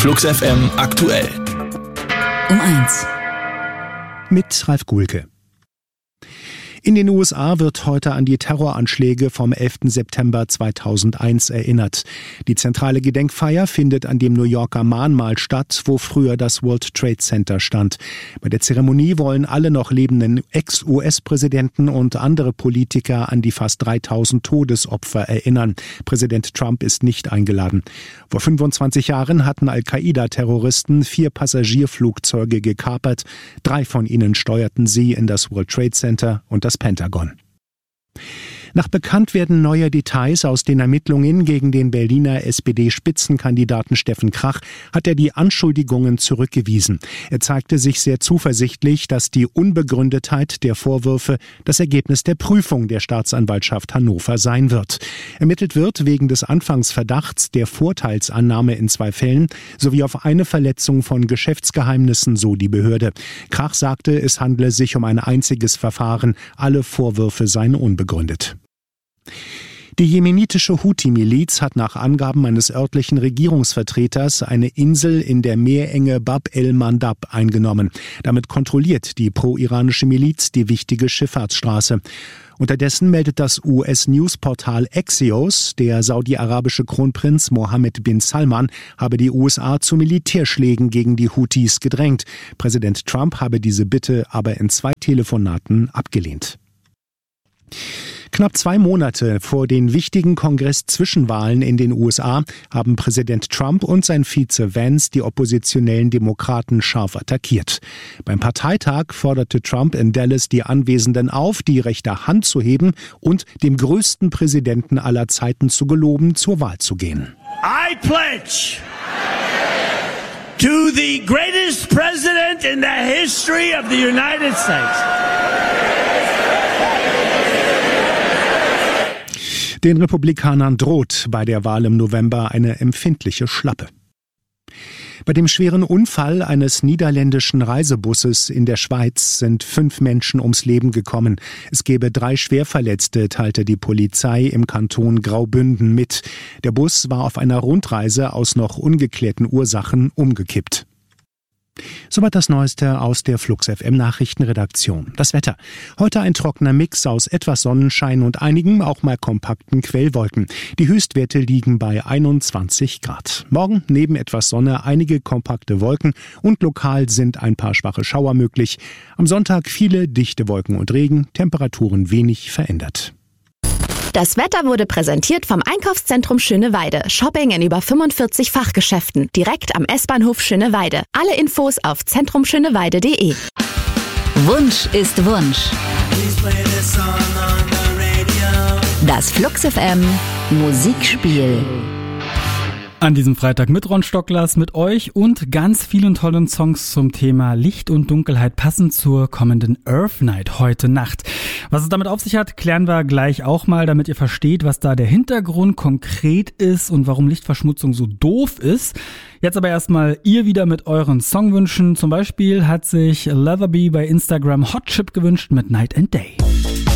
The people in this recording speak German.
Flux FM aktuell. Um 1. Mit Ralf Guhlke. In den USA wird heute an die Terroranschläge vom 11. September 2001 erinnert. Die zentrale Gedenkfeier findet an dem New Yorker Mahnmal statt, wo früher das World Trade Center stand. Bei der Zeremonie wollen alle noch lebenden Ex-US-Präsidenten und andere Politiker an die fast 3000 Todesopfer erinnern. Präsident Trump ist nicht eingeladen. Vor 25 Jahren hatten Al-Qaida-Terroristen 4 Passagierflugzeuge gekapert. 3 von ihnen steuerten sie in das World Trade Center und das Pentagon. Nach Bekanntwerden neuer Details aus den Ermittlungen gegen den Berliner SPD-Spitzenkandidaten Steffen Krach hat er die Anschuldigungen zurückgewiesen. Er zeigte sich sehr zuversichtlich, dass die Unbegründetheit der Vorwürfe das Ergebnis der Prüfung der Staatsanwaltschaft Hannover sein wird. Ermittelt wird wegen des Anfangsverdachts der Vorteilsannahme in 2 Fällen sowie auf eine Verletzung von Geschäftsgeheimnissen, so die Behörde. Krach sagte, es handle sich um ein einziges Verfahren. Alle Vorwürfe seien unbegründet. Die jemenitische Houthi-Miliz hat nach Angaben eines örtlichen Regierungsvertreters eine Insel in der Meerenge Bab el-Mandab eingenommen. Damit kontrolliert die pro-iranische Miliz die wichtige Schifffahrtsstraße. Unterdessen meldet das US-Newsportal Axios, der saudi-arabische Kronprinz Mohammed bin Salman habe die USA zu Militärschlägen gegen die Houthis gedrängt. Präsident Trump habe diese Bitte aber in 2 Telefonaten abgelehnt. Knapp 2 Monate vor den wichtigen Kongress-Zwischenwahlen in den USA haben Präsident Trump und sein Vize Vance die oppositionellen Demokraten scharf attackiert. Beim Parteitag forderte Trump in Dallas die Anwesenden auf, die rechte Hand zu heben und dem größten Präsidenten aller Zeiten zu geloben, zur Wahl zu gehen. I pledge to the greatest president in the history of the United States. Den Republikanern droht bei der Wahl im November eine empfindliche Schlappe. Bei dem schweren Unfall eines niederländischen Reisebusses in der Schweiz sind 5 Menschen ums Leben gekommen. Es gebe 3 Schwerverletzte, teilte die Polizei im Kanton Graubünden mit. Der Bus war auf einer Rundreise aus noch ungeklärten Ursachen umgekippt. Soweit das Neueste aus der Flux FM Nachrichtenredaktion. Das Wetter. Heute ein trockener Mix aus etwas Sonnenschein und einigen auch mal kompakten Quellwolken. Die Höchstwerte liegen bei 21 Grad. Morgen neben etwas Sonne einige kompakte Wolken und lokal sind ein paar schwache Schauer möglich. Am Sonntag viele dichte Wolken und Regen, Temperaturen wenig verändert. Das Wetter wurde präsentiert vom Einkaufszentrum Schöneweide. Shopping in über 45 Fachgeschäften. Direkt am S-Bahnhof Schöneweide. Alle Infos auf zentrumschöneweide.de. Wunsch ist Wunsch. Das Flux FM Musikspiel. An diesem Freitag mit Ron Stocklers, mit euch und ganz vielen tollen Songs zum Thema Licht und Dunkelheit, passend zur kommenden Earth Night heute Nacht. Was es damit auf sich hat, klären wir gleich auch mal, damit ihr versteht, was da der Hintergrund konkret ist und warum Lichtverschmutzung so doof ist. Jetzt aber erstmal ihr wieder mit euren Songwünschen. Zum Beispiel hat sich Leatherby bei Instagram Hot Chip gewünscht mit Night and Day.